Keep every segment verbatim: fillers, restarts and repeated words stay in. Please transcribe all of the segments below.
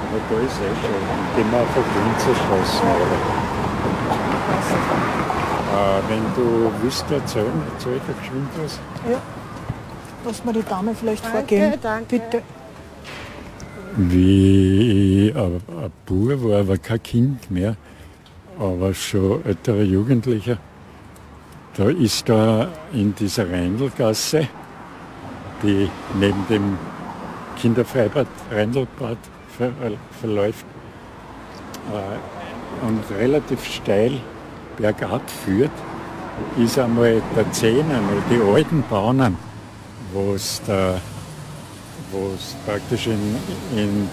Ja, da ist eh schon. Gehen wir auf die Linzer Straße, oder? Äh, wenn du willst, erzählen, erzähl ich geschwind was. Ja. Lass mir die Dame vielleicht Danke, vorgehen. danke. Bitte. Wie ich ein ein Bub war, aber kein Kind mehr, aber schon älterer Jugendlicher, da ist da in dieser Rheinlgasse, die neben dem Kinderfreibad Rheinlbad ver verläuft äh, und relativ steil bergab führt, ist einmal der Zehner, die alten Bauern, wo es da wo es praktisch in, in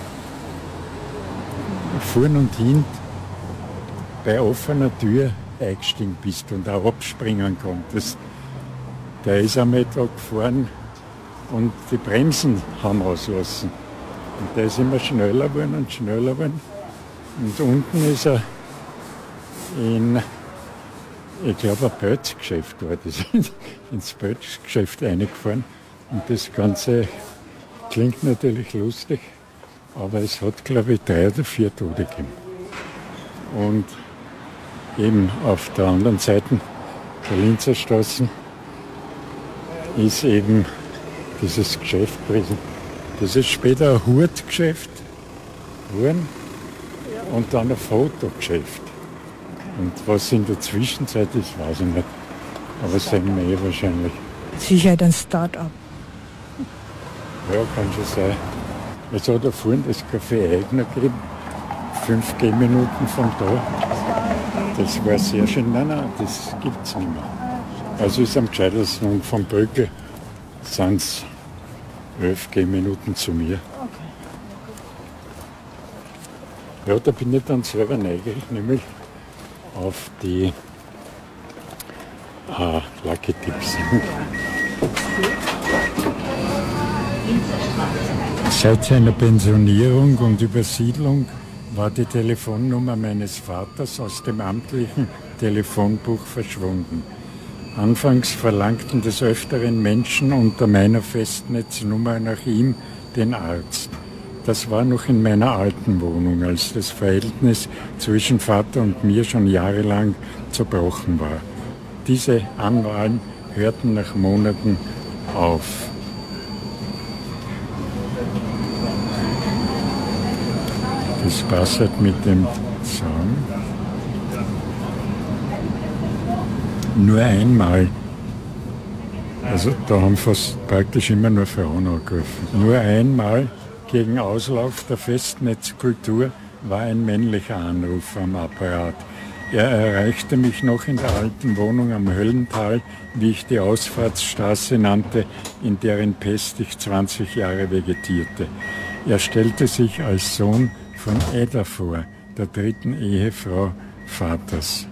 vorn und hint bei offener Tür eingestiegen bist und auch abspringen konntest. Der ist einmal da gefahren und die Bremsen haben auslassen. Und der ist immer schneller geworden und schneller geworden. Und unten ist er in, ich glaube, ein Pelzgeschäft war das, ins Pelzgeschäft reingefahren. Und das Ganze klingt natürlich lustig, aber es hat, glaube ich, drei oder vier Tote gegeben. Und eben auf der anderen Seite der Linzer Straße ist eben dieses Geschäft gewesen. Das ist später ein Hurtgeschäft geworden und dann ein Fotogeschäft. Und was in der Zwischenzeit ist, weiß ich nicht. Aber das sehen wir eh wahrscheinlich. Sicher ein Start-up. Ja, kann schon sein. Es hat da vorhin das Café Eigner gegeben, fünf Gehminuten von da. Das war sehr schön. Nein, nein, das gibt es nicht mehr. Also ist am gescheitesten und vom Böckel sind es elf Gehminuten zu mir. Ja, da bin ich dann selber neugierig, nämlich auf die äh, Lucky Tipps. Seit seiner Pensionierung und Übersiedlung war die Telefonnummer meines Vaters aus dem amtlichen Telefonbuch verschwunden. Anfangs verlangten des Öfteren Menschen unter meiner Festnetznummer nach ihm den Arzt. Das war noch in meiner alten Wohnung, als das Verhältnis zwischen Vater und mir schon jahrelang zerbrochen war. Diese Anwahlen hörten nach Monaten auf. Das passt mit dem Song. Nur einmal, also da haben fast praktisch immer nur Frauen angerufen. Nur einmal gegen Auslauf der Festnetzkultur war ein männlicher Anrufer am Apparat. Er erreichte mich noch in der alten Wohnung am Höllental, wie ich die Ausfahrtsstraße nannte, in deren Pest ich zwanzig Jahre vegetierte. Er stellte sich als Sohn von Edda vor, der dritten Ehefrau Vaters.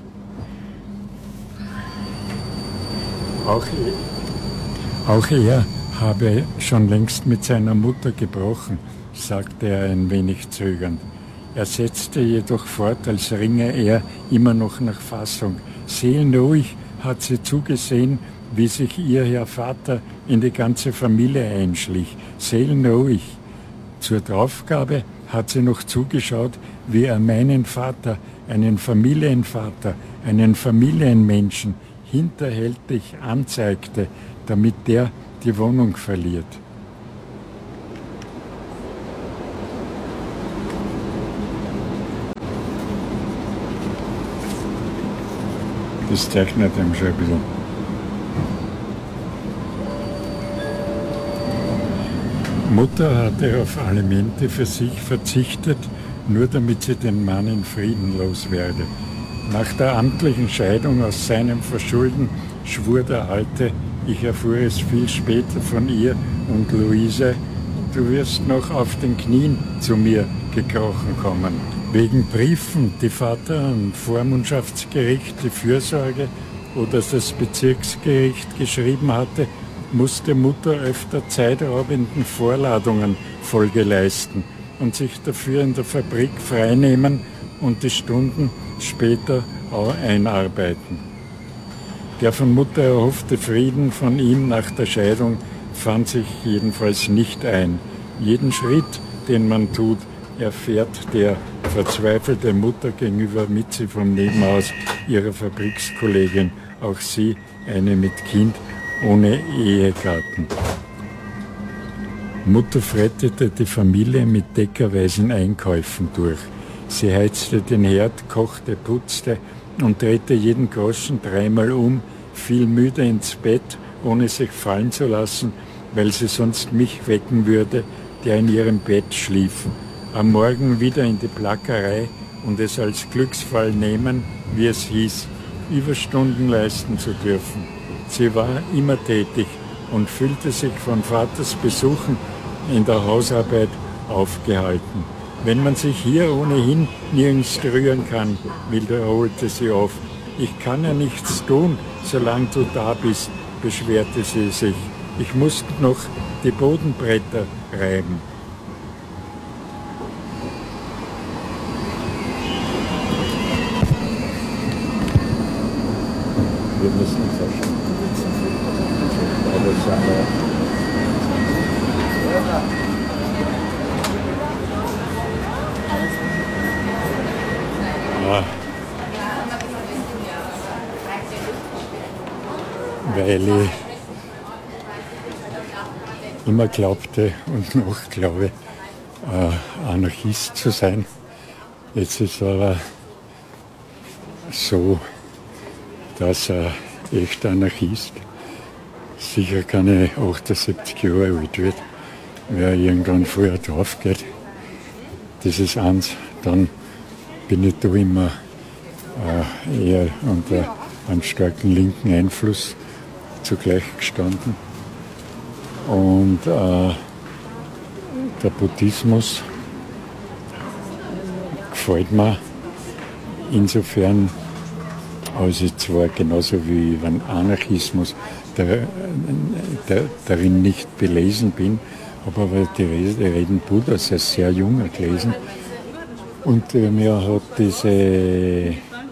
Auch, auch er habe schon längst mit seiner Mutter gebrochen, sagte er ein wenig zögernd. Er setzte jedoch fort, als ringe er immer noch nach Fassung. Seelenruhig hat sie zugesehen, wie sich ihr Herr Vater in die ganze Familie einschlich. Seelenruhig. Zur Draufgabe hat sie noch zugeschaut, wie er meinen Vater, einen Familienvater, einen Familienmenschen, hinterhältig anzeigte, damit der die Wohnung verliert. Das zeichnet ihm schon ein bisschen. Mutter hatte auf Alimente für sich verzichtet, nur damit sie den Mann in Frieden loswerde. Nach der amtlichen Scheidung aus seinem Verschulden schwur der Alte, ich erfuhr es viel später von ihr und Luise, du wirst noch auf den Knien zu mir gekrochen kommen. Wegen Briefen, die Vater am Vormundschaftsgericht die Fürsorge oder das Bezirksgericht geschrieben hatte, musste Mutter öfter zeitraubenden Vorladungen Folge leisten und sich dafür in der Fabrik freinehmen und die Stunden später auch einarbeiten. Der von Mutter erhoffte Frieden von ihm nach der Scheidung fand sich jedenfalls nicht ein. Jeden Schritt, den man tut, erfährt der verzweifelte Mutter gegenüber Mitzi vom Nebenhaus ihrer Fabrikskollegin, auch sie eine mit Kind ohne Ehegatten. Mutter frettete die Familie mit deckerweisen Einkäufen durch. Sie heizte den Herd, kochte, putzte und drehte jeden Groschen dreimal um, fiel müde ins Bett, ohne sich fallen zu lassen, weil sie sonst mich wecken würde, der in ihrem Bett schlief. Am Morgen wieder in die Plackerei und es als Glücksfall nehmen, wie es hieß, Überstunden leisten zu dürfen. Sie war immer tätig und fühlte sich von Vaters Besuchen in der Hausarbeit aufgehalten. Wenn man sich hier ohnehin nirgends rühren kann, wiederholte sie oft. Ich kann ja nichts tun, solange du da bist, beschwerte sie sich. Ich muss noch die Bodenbretter reiben. Wir müssen verstehen. Aber es ist ja, weil ich immer glaubte und noch glaube, äh, Anarchist zu sein. Jetzt ist aber so, dass ein echter Anarchist sicher keine achtundsiebzig Jahre alt wird, wer irgendwann früher drauf geht. Das ist eins. Dann bin ich da immer äh, eher unter einem starken linken Einfluss zugleich gestanden. Und äh, der Buddhismus gefällt mir insofern, als ich zwar genauso wie beim Anarchismus der, der, darin nicht belesen bin, habe aber die Reden Buddhas als sehr junger gelesen. Und äh, mir hat diese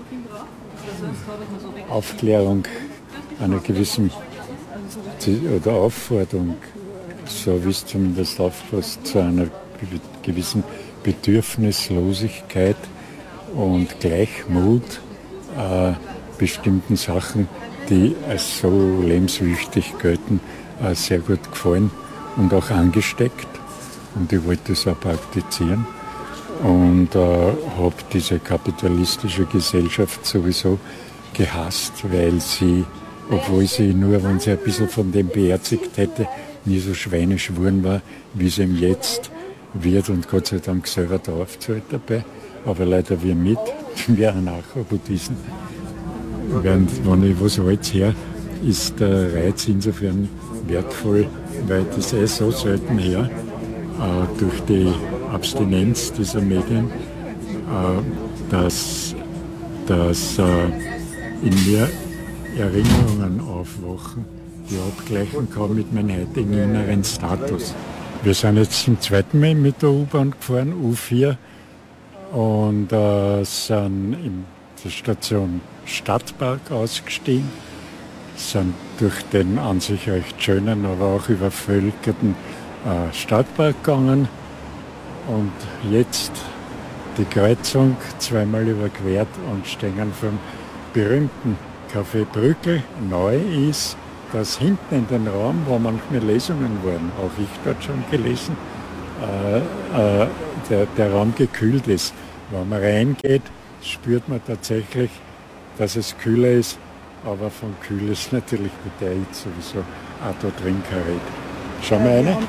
Aufklärung einer gewissen oder Aufforderung, so wie es zumindest aufpasst, zu einer gewissen Bedürfnislosigkeit und Gleichmut äh, bestimmten Sachen, die als so lebenswichtig gelten, äh, sehr gut gefallen und auch angesteckt. Und ich wollte das auch praktizieren. Und äh, habe diese kapitalistische Gesellschaft sowieso gehasst, weil sie, obwohl sie nur, wenn sie ein bisschen von dem beherzigt hätte, nie so schweineschwuren war, wie sie ihm jetzt wird und Gott sei Dank selber da aufzahlt dabei. Aber leider wir mit, wir nachher Buddhisten. Während, wenn ich was Altes her, ist der Reiz insofern wertvoll, weil das eh so selten her, äh, durch die Abstinenz dieser Medien, äh, dass, dass äh, in mir Erinnerungen aufwachen, die abgleichen kann mit meinem heutigen inneren Status. Wir sind jetzt zum zweiten Mal mit der U-Bahn gefahren, U vier, und äh, sind in der Station Stadtpark ausgestiegen, sind durch den an sich recht schönen, aber auch übervölkerten äh, Stadtpark gegangen und jetzt die Kreuzung zweimal überquert und stehen vom berühmten Café Brückel. Neu ist, dass hinten in den Raum, wo manchmal Lesungen waren, auch ich dort schon gelesen, äh, äh, der, der Raum gekühlt ist. Wenn man reingeht, spürt man tatsächlich, dass es kühler ist, aber von kühl ist natürlich mit der Hitze sowieso auch da drin kein Red. Schauen wir rein.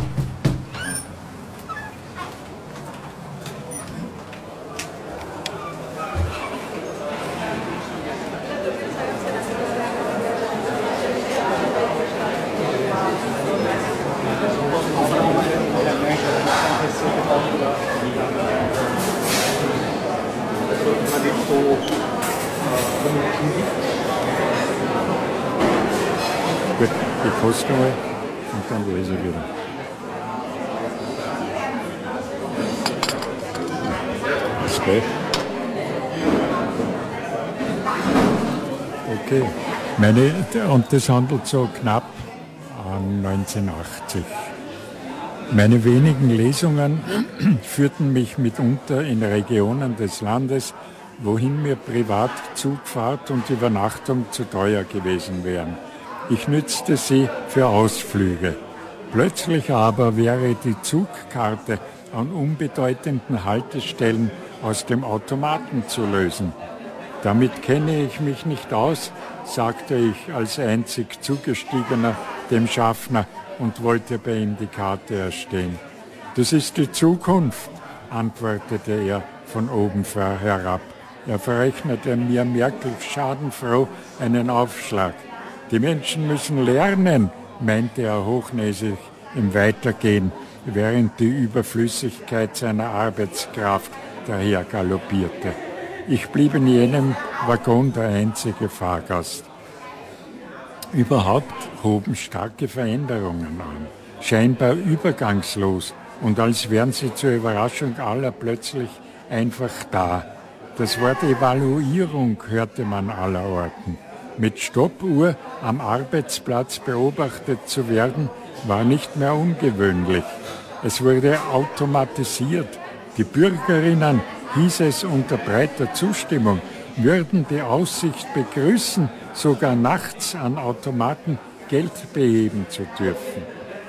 Gut, ich koste mal und dann lese ich wieder. Das geht. Okay. Meine, und das handelt so knapp an neunzehnhundertachtzig. Meine wenigen Lesungen führten mich mitunter in Regionen des Landes, wohin mir privat Zugfahrt und Übernachtung zu teuer gewesen wären. Ich nützte sie für Ausflüge. Plötzlich aber wäre die Zugkarte an unbedeutenden Haltestellen aus dem Automaten zu lösen. Damit kenne ich mich nicht aus, sagte ich als einzig Zugestiegener dem Schaffner und wollte bei ihm die Karte erstehen. Das ist die Zukunft, antwortete er von oben herab. Er verrechnete mir merklich schadenfroh einen Aufschlag. Die Menschen müssen lernen, meinte er hochnäsig im Weitergehen, während die Überflüssigkeit seiner Arbeitskraft daher galoppierte. Ich blieb in jenem Waggon der einzige Fahrgast. Überhaupt hoben starke Veränderungen an, scheinbar übergangslos und als wären sie zur Überraschung aller plötzlich einfach da. Das Wort Evaluierung hörte man allerorten. Mit Stoppuhr am Arbeitsplatz beobachtet zu werden, war nicht mehr ungewöhnlich. Es wurde automatisiert. Die Bürgerinnen, hieß es unter breiter Zustimmung, würden die Aussicht begrüßen, sogar nachts an Automaten Geld beheben zu dürfen.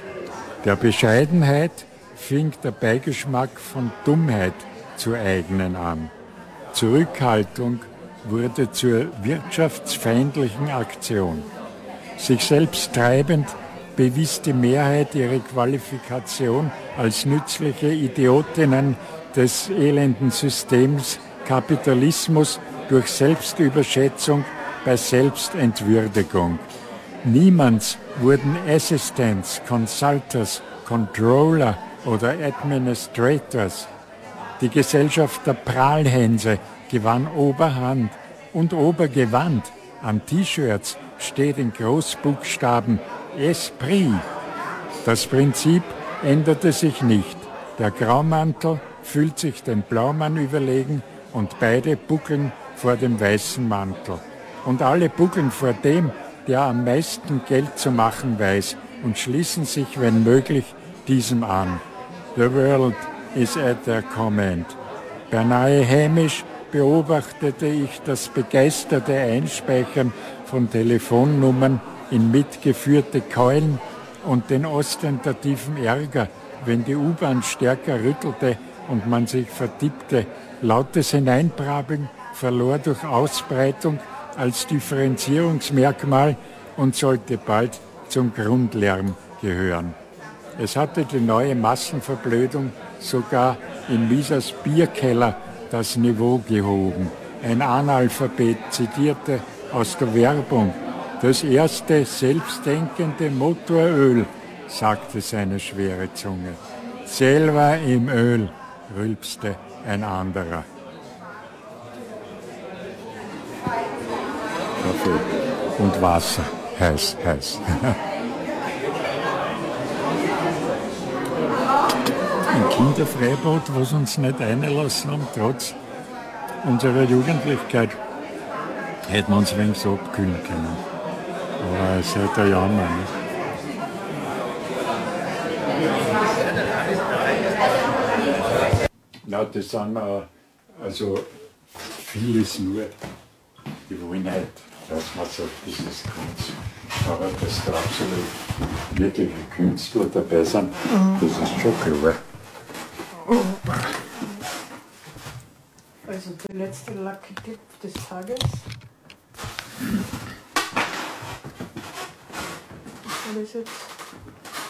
Der Bescheidenheit fing der Beigeschmack von Dummheit zu eignen an. Zurückhaltung wurde zur wirtschaftsfeindlichen Aktion. Sich selbst treibend bewies die Mehrheit ihre Qualifikation als nützliche Idiotinnen des elenden Systems Kapitalismus durch Selbstüberschätzung bei Selbstentwürdigung. Niemands wurden Assistants, Consultants, Controller oder Administrators. Die Gesellschaft der Prahlhänse gewann Oberhand und Obergewand. An T-Shirts steht in Großbuchstaben Esprit. Das Prinzip änderte sich nicht. Der Graumantel fühlt sich dem Blaumann überlegen und beide buckeln vor dem weißen Mantel. Und alle buckeln vor dem, der am meisten Geld zu machen weiß und schließen sich, wenn möglich, diesem an. The world is at their command. Beinahe hämisch beobachtete ich das begeisterte Einspeichern von Telefonnummern in mitgeführte Keulen und den ostentativen Ärger, wenn die U-Bahn stärker rüttelte und man sich vertippte. Lautes Hineinbrabbeln verlor durch Ausbreitung als Differenzierungsmerkmal und sollte bald zum Grundlärm gehören. Es hatte die neue Massenverblödung sogar in Miesers Bierkeller das Niveau gehoben. Ein Analphabet zitierte aus der Werbung: Das erste selbstdenkende Motoröl, sagte seine schwere Zunge. Selber im Öl, rülpste ein anderer. Kaffee und Wasser, heiß, heiß. Ein Kinderfreibad, was uns nicht eingelassen haben, trotz unserer Jugendlichkeit, hätten wir uns ein wenig so abkühlen können. Aber es ist halt ein Jammer. Nicht? Ja, das sind wir, also vieles nur, die wollen halt, dass man sagt, das ist Kunst. Aber dass da absolut wirkliche Künstler dabei sind, mhm. Das ist schon klar. Also der letzte Lucky Tipp des Tages. Was war das jetzt?